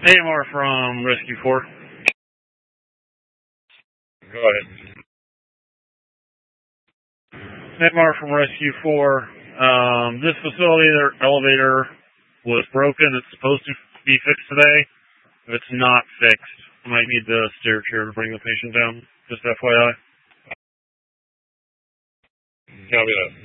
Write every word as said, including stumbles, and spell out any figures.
A M R from Rescue four. Go ahead. A M R from Rescue four. Um, this facility, their elevator was broken. It's supposed to be fixed today. If it's not fixed, I might need the stair chair to bring the patient down. Just F Y I. Copy that.